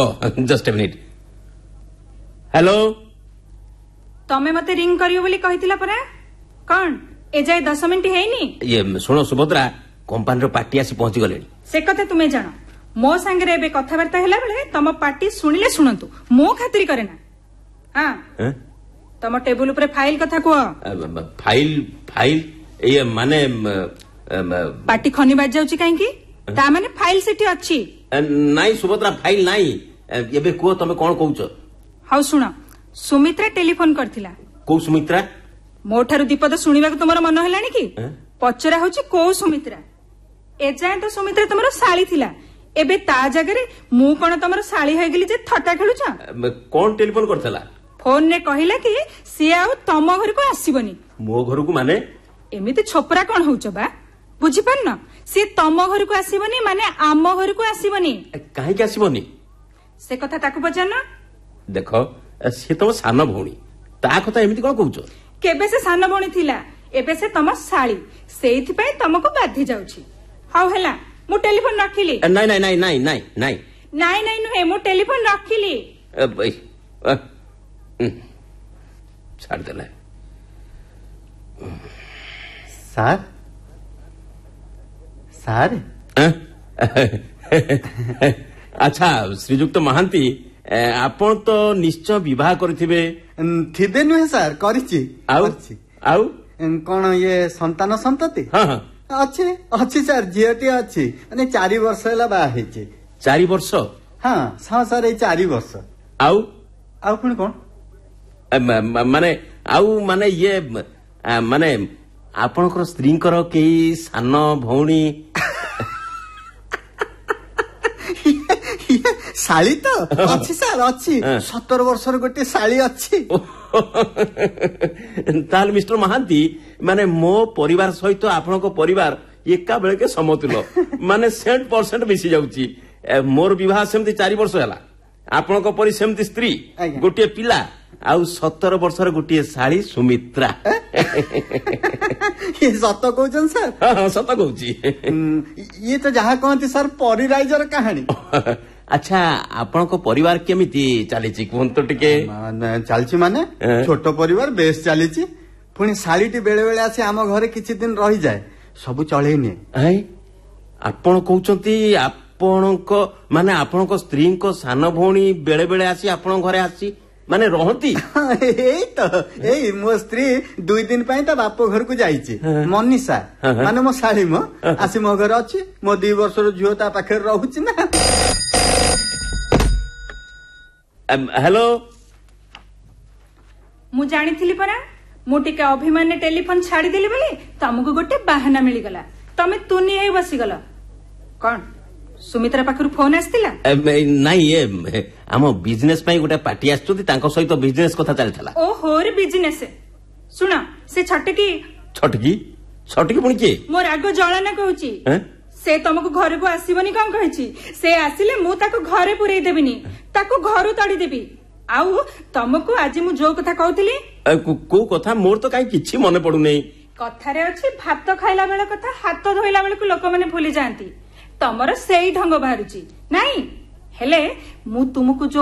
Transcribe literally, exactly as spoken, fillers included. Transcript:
Just a minute. Hello तमे मते ring करियो बोली कहितिला परा कौन ए जाय दस मिनिट हेनी। ये सुनो सुभद्रा कंपनी पार्टी आसी पहुंची गले से कथे तुमे जानो मो संगे एबे कथाबार्ता हैला बेले तम पार्टी सुनिले सुनंतु मो खातिर करे ना। हां तम टेबल ऊपर फाइल कथा को फाइल फाइल ये माने पार्टी खनी बाज जाउची काहे की ता माने फाइल सेठी अछि नाई सुभद्रा फाइल नाई एबे को तमे कोन कहउछ। हाउ सुना सुमित्रा टेलीफोन करथिला। को सुमित्रा? मोठारु दीपद सुनिबा को तुमरो मन हेलानी की पचरा होची को सुमित्रा ए जाय तो सुमित्रा तुमरो साली थिला एबे ता जगह रे मु कोन तुमरो साली होय गेली जे थटा खेलुछ। कोन टेलीफोन करथला? फोन ने कहिला कि सी आउ तम घर को आसीबनी। मो घर को माने एमिति छोपरा कोन होउछ बा बुझी पान सी तम घर को आसीबनी माने आम घर को आसीबनी। काहे के आसीबनी से कथा ताकू पचारना। देखो से तम सान भौणी ता कथा एमिति कोन कहउछ। केबे से सान भौणी थिला एबे से तम साली सेइथि पय तमको बाधी जाउछि। हाउ हेला मु टेलीफोन रखिली। नाइ नाइ नाइ नाइ नाइ नाइ नाइ नाइ नुहे मु टेलीफोन रखिली। छाड़ देला सार सार अच्छा श्रीजुक्त महांती आपण तो निश्चय विवाह करथिबे थिबे नुहे सार करिछि। आउ आउ कोन ये संतान संतति? हां हां अच्छे अच्छी सर झीटी अच्छी माने चारि वर्ष है बा है। चारि वर्ष? हाँ हाँ सर ये चारि वर्ष। आउ आउ पुणी कौन माने आउ माने ये माने आपनकर स्त्रींकर केही सान भौणी साली तो अच्छी सर अच्छी सतर वर्ष गोटे साली अच्छी। ताल मिस्टर महांती माने मो परिवार सहित आपनको परिवार एका बेले के समतुल माने सेंट परसेंट मिसी जाउची। मोर विवाह सेमती चारि वर्ष हैला आपनको परि सेमती स्त्री गोटे पिला आउ सतर वर्षर गोटे साली सुमित्रा। ये सत कहउछन सर? हां सत कहउची। ये तो जहा कहंती सर परिराइजर कहानी। अच्छा आपनको परिवार केमिति चलीची कोन तो टिके? चलची माने छोटो परिवार बेस चलीची पुणी सालीटी बेले बेले आसी आम घरे किछि दिन रही जाए सब चलेनी। आपण कहउचंती आपणको माने आपणको स्त्री को सान भौणी बेले बेले आसी आपण घरे आसी माने रहती। एई तो एई मो स्त्री दुई दिन पई त बाप घर को जाईची मनीषा माने मो साली मो आसी मो घर अछि मो दो वर्षर झियो ता पाखे रहउची ना। हेलो मु जानिथिली परा मु टिके अभिमान ने टेलीफोन छाड़ी देली बोले तमको गोटे बहाना मिली गला तमे तुनी हे बसी गला। कोन सुमित्रा पाखरु फोन आस्तिला? नाही ये आम बिजनेस पई गोटे पार्टी आछुती तांको सहित बिजनेस कथा चलथला। ओ होर बिजनेस सुना से छटकी छटकी छटकी पुणी के मोर आगो जळना कहूची से तुमको घर को आसीबनी कौन कहिची से आसिले मु ताको घरे पुरई देबिनी ताको घरु तड़ी देबी। आउ तुमको आज मु जो कथा कहउतली को कथा मोर तो काई किछि मने पडु नै। कथारे अछि भात खाइला बेला कथा हाथ धोइला बेला को लोक माने भूली जांती तमरो सेई ढंग बाहरुची नाही हेले मु तुमको जो